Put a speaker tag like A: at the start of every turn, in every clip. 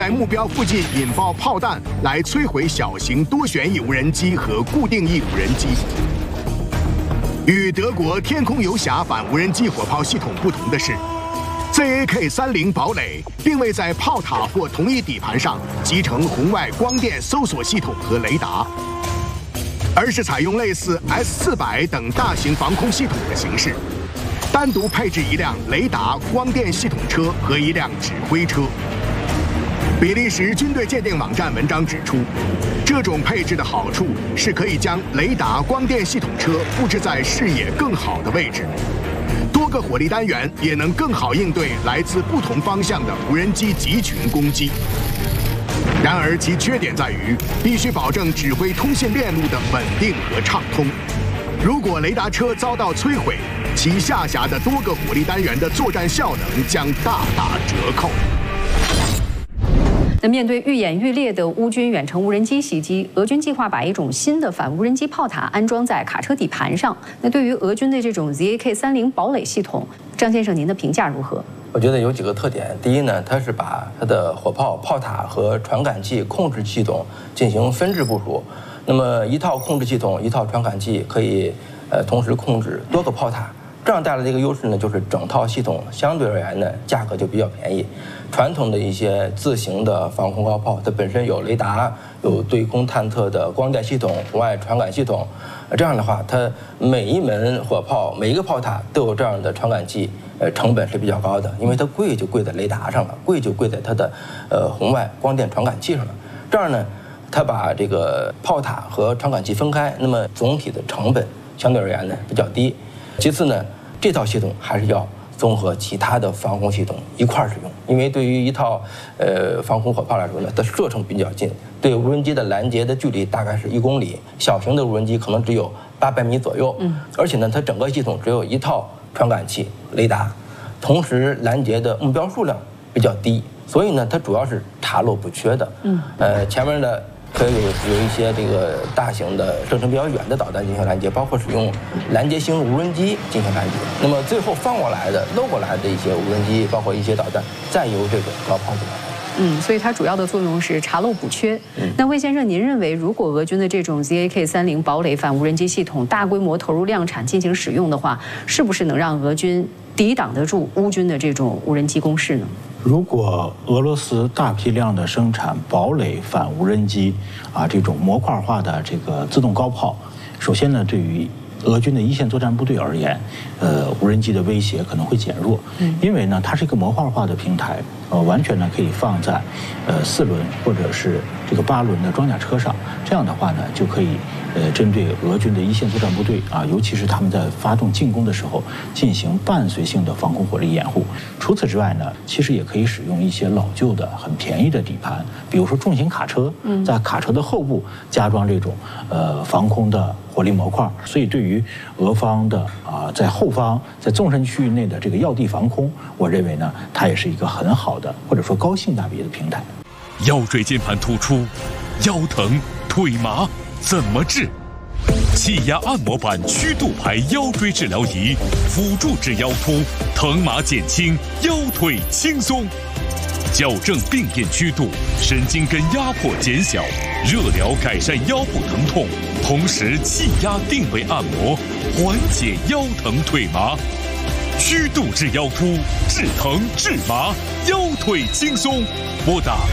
A: 在目标附近引爆炮弹来摧毁小型多旋翼无人机和固定翼无人机。与德国天空游侠反无人机火炮系统不同的是 ，ZAK-30堡垒并未在炮塔或同一底盘上集成红外光电搜索系统和雷达，而是采用类似 S-400等大型防空系统的形式，单独配置一辆雷达光电系统车和一辆指挥车。 比利时军队鉴定网站文章指出，这种配置的好处是可以将雷达光电系统车布置在视野更好的位置，多个火力单元也能更好应对来自不同方向的无人机集群攻击。然而，其缺点在于必须保证指挥通信链路的稳定和畅通。如果雷达车遭到摧毁，其下辖的多个火力单元的作战效能将大打折扣。
B: 那面对愈演愈烈的乌军远程无人机袭击，俄军计划把一种新的反无人机炮塔安装在卡车底盘上。那对于俄军的这种 ZAK-30堡垒系统，张先生您的评价如何？
C: 我觉得有几个特点。第一呢，它是把它的火炮、炮塔和传感器控制系统进行分置部署。那么一套控制系统、一套传感器可以同时控制多个炮塔。 这样带来的一个优势呢，就是整套系统相对而言呢，价格就比较便宜。传统的一些自行的防空高炮，它本身有雷达、有对空探测的光电系统、红外传感系统，这样的话，它每一门火炮、每一个炮塔都有这样的传感器，成本是比较高的，因为它贵就贵在雷达上了，贵就贵在它的红外光电传感器上了。这样呢，它把这个炮塔和传感器分开，那么总体的成本相对而言呢比较低。 其次呢，这套系统还是要综合其他的防空系统一块儿使用，因为对于一套防空火炮来说呢，它射程比较近，对无人机的拦截的距离大概是1公里，小型的无人机可能只有800米左右。而且呢，它整个系统只有一套传感器、雷达，同时拦截的目标数量比较低，所以呢，它主要是查漏补缺的。前面的。 可以有一些这个大型的射程比较远的导弹进行拦截，包括使用拦截型无人机进行拦截。那么最后放过来的、漏过来的一些无人机，包括一些导弹，再由这个高炮去拦截。
B: 所以它主要的作用是查漏补缺。那魏先生，您认为如果俄军的这种 ZAK-30堡垒反无人机系统大规模投入量产进行使用的话，是不是能让俄军抵挡得住乌军的这种无人机攻势呢？
D: 如果俄罗斯大批量的生产堡垒反无人机这种模块化的这个自动高炮，首先呢，对于俄军的一线作战部队而言，无人机的威胁可能会减弱，因为呢，它是一个模块化的平台，完全呢可以放在4轮或者是这个8轮的装甲车上，这样的话呢，就可以针对俄军的一线作战部队尤其是他们在发动进攻的时候，进行伴随性的防空火力掩护。除此之外呢，其实也可以使用一些老旧的、很便宜的底盘，比如说重型卡车，在卡车的后部加装这种防空的火力模块。所以对于俄方的在后方在纵深区域内的这个要地防空，我认为呢，它也是一个很好的或者说高性价比的平台。
E: 腰椎间盘突出、腰疼、腿麻。 怎么治？气压按摩板曲度排腰椎治疗仪，辅助治腰突，疼麻减轻，腰腿轻松，矫正病变曲度，神经根压迫减小，热疗改善腰部疼痛，同时气压定位按摩，缓解腰疼腿麻。曲度治腰突，治疼治麻，腰腿轻松。拨打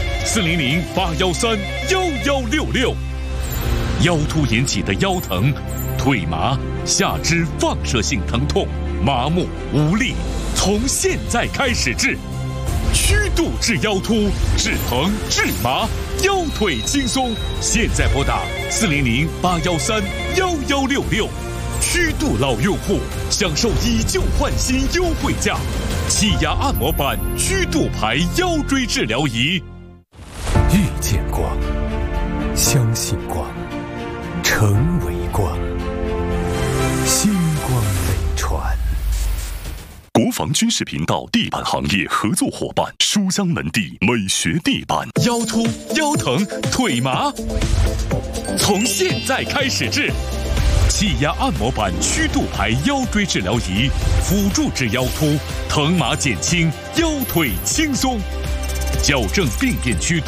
E: 400-813-1166。 腰突引起的腰疼、腿麻、下肢放射性疼痛、麻木无力，从现在开始治。曲度治腰突，治疼治麻，腰腿轻松。现在拨打400-813-1166。曲度老用户享受以旧换新优惠价，气压按摩板曲度排腰椎治疗仪。
F: 遇见光，相信光。 成为光，星光美传。
E: 国防军事频道地板行业合作伙伴书香门第美学地板。腰突、腰疼、腿麻，从现在开始治。气压按摩板曲度排腰椎治疗仪，辅助治腰突，疼麻减轻，腰腿轻松。 矫正病变区。